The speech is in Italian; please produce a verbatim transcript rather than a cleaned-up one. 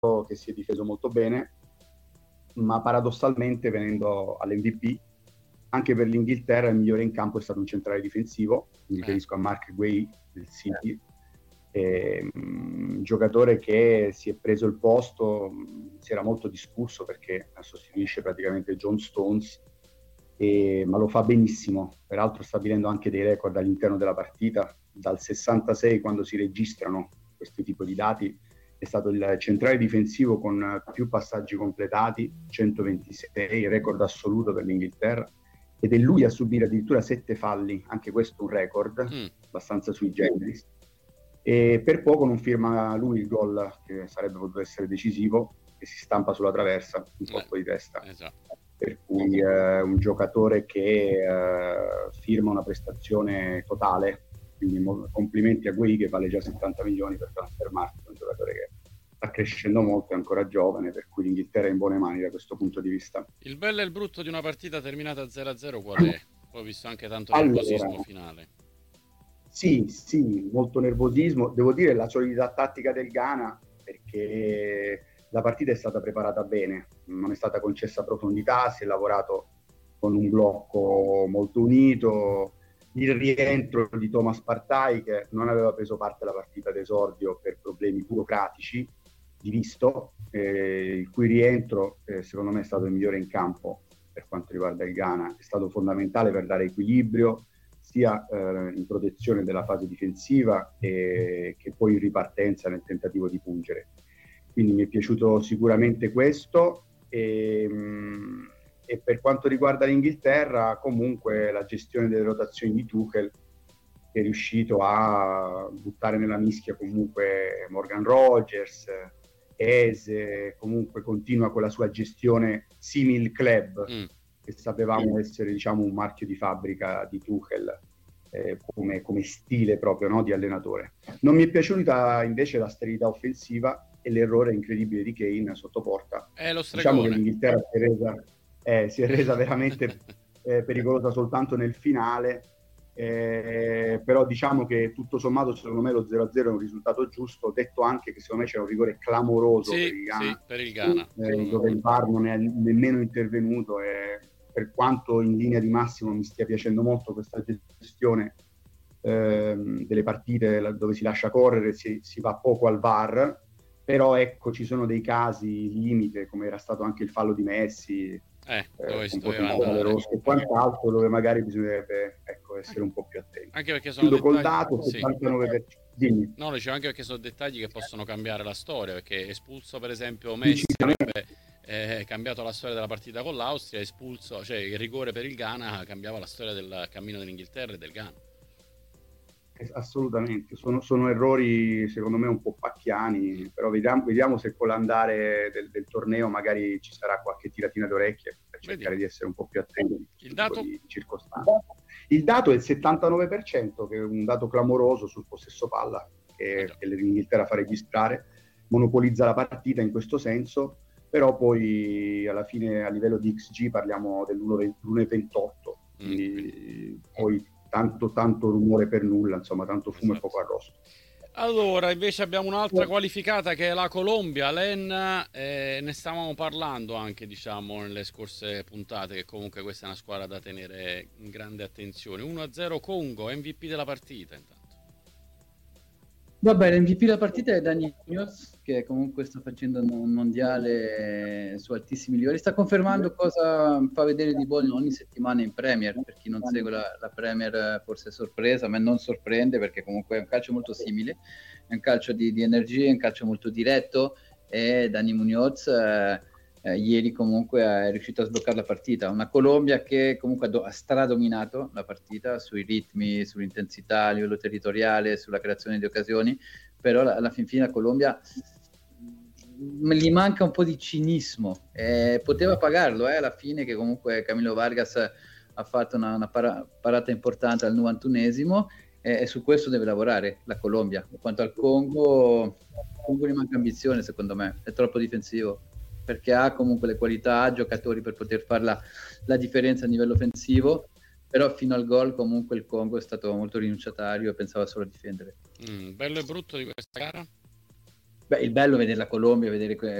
che si è difeso molto bene, ma paradossalmente venendo all'M V P, anche per l'Inghilterra il migliore in campo è stato un centrale difensivo, mi riferisco a Mark Guehi del City, eh, un giocatore che si è preso il posto, si era molto discusso perché sostituisce praticamente John Stones, e, ma lo fa benissimo, peraltro stabilendo anche dei record all'interno della partita. Dal sessantasei, quando si registrano questi tipi di dati, è stato il centrale difensivo con più passaggi completati, centoventisei, record assoluto per l'Inghilterra, ed è lui a subire addirittura sette falli, anche questo un record, mm. abbastanza sui generis, e per poco non firma lui il gol che sarebbe potuto essere decisivo, che si stampa sulla traversa, un colpo di testa. Esatto. Per cui eh, un giocatore che eh, firma una prestazione totale, quindi mo- complimenti a Guehi che vale già settanta milioni per trasfermarsi, un giocatore che sta crescendo molto, è ancora giovane, per cui l'Inghilterra è in buone mani da questo punto di vista. Il bello e il brutto di una partita terminata zero a zero qual è? Poi ho visto anche tanto nervosismo allora, finale. Sì, sì, molto nervosismo. Devo dire la solidità tattica del Ghana, perché la partita è stata preparata bene, non è stata concessa profondità, si è lavorato con un blocco molto unito. Il rientro di Thomas Partey, che non aveva preso parte alla partita d'esordio per problemi burocratici di visto, eh, il cui rientro eh, secondo me è stato il migliore in campo per quanto riguarda il Ghana, è stato fondamentale per dare equilibrio sia eh, in protezione della fase difensiva e, che poi in ripartenza nel tentativo di pungere. Quindi mi è piaciuto sicuramente questo, e, mh, e per quanto riguarda l'Inghilterra comunque la gestione delle rotazioni di Tuchel, che è riuscito a buttare nella mischia comunque Morgan Rogers, Eze, comunque continua con la sua gestione simil club, mm. che sapevamo essere diciamo un marchio di fabbrica di Tuchel eh, come, come stile proprio, no, di allenatore. Non mi è piaciuta invece la sterilità offensiva e l'errore incredibile di Kane sotto porta. È lo diciamo che l'Inghilterra si è resa, eh, si è resa veramente eh, pericolosa soltanto nel finale, eh, però diciamo che tutto sommato secondo me lo zero a zero è un risultato giusto, detto anche che secondo me c'è un rigore clamoroso sì, per il Ghana, sì, per il Ghana eh, dove il V A R non è nemmeno intervenuto, e per quanto in linea di massimo mi stia piacendo molto questa gestione ehm, delle partite dove si lascia correre, si, si va poco al V A R, però ecco ci sono dei casi limite, come era stato anche il fallo di Messi, eh, dove eh, si un doveva po' andare rosso e quant'altro, dove magari bisognerebbe ecco, essere un po' più attenti. Anche perché sono Chiudo dettagli... col dato, sì. settantanove per cento. Dimmi. No, dicevo anche perché sono dettagli che possono cambiare la storia, perché espulso per esempio Messi avrebbe eh, cambiato la storia della partita con l'Austria, espulso, cioè il rigore per il Ghana cambiava la storia del cammino dell'Inghilterra e del Ghana. Assolutamente, sono, sono errori secondo me un po' pacchiani, però vediamo, vediamo se con l'andare del, del torneo magari ci sarà qualche tiratina d'orecchie per cercare vediamo. di essere un po' più attenti il dato? di circostanze. Il dato è il settantanove per cento, che è un dato clamoroso sul possesso palla che, che l'Inghilterra fa registrare, monopolizza la partita in questo senso, però poi alla fine a livello di X G parliamo dell'uno virgola ventotto, quindi mm. poi tanto tanto rumore per nulla, insomma tanto fumo esatto. e poco arrosto. Allora invece abbiamo un'altra qualificata che è la Colombia, Len, eh, ne stavamo parlando anche diciamo nelle scorse puntate, che comunque questa è una squadra da tenere in grande attenzione. uno a zero Congo, M V P della partita intanto. Vabbè, l'M V P della partita è Dani Munoz, che comunque sta facendo un mondiale su altissimi livelli, sta confermando cosa fa vedere di buono ogni settimana in Premier. Per chi non segue la, la Premier forse è sorpresa, ma non sorprende perché comunque è un calcio molto simile, è un calcio di, di energia, è un calcio molto diretto, e Dani Munoz eh, eh, ieri comunque è riuscito a sbloccare la partita. Una Colombia che comunque ha, do- ha stradominato la partita sui ritmi, sull'intensità a livello territoriale, sulla creazione di occasioni, però alla fin fine la Colombia gli manca un po' di cinismo, eh, poteva pagarlo eh, alla fine, che comunque Camilo Vargas ha fatto una, una para- parata importante al novantunesimo, eh, e su questo deve lavorare la Colombia. Quanto al Congo, Congo gli manca ambizione, secondo me, è troppo difensivo, perché ha comunque le qualità, ha giocatori per poter fare la, la differenza a livello offensivo, però fino al gol comunque il Congo è stato molto rinunciatario e pensava solo a difendere. Mm, bello e brutto di questa gara? Beh, il bello è vedere la Colombia, vedere